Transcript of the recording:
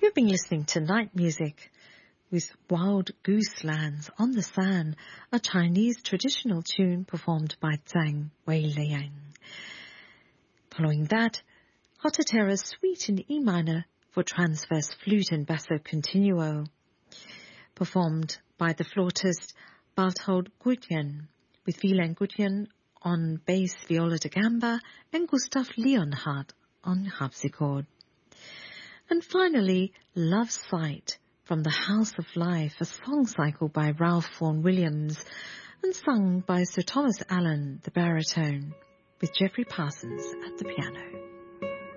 You've been listening to Night Music with Wild Goose Lands on the San, a Chinese traditional tune performed by Zhang Weiliang. Following that, Hottatera's Suite in E minor for transverse flute and basso continuo, performed by the flautist Barthold Gutjen, with Wieland Gutjen on bass viola da gamba and Gustav Leonhardt on harpsichord. And finally, Love Sight from The House of Life, a song cycle by Ralph Vaughan Williams and sung by Sir Thomas Allen, the baritone, with Geoffrey Parsons at the piano.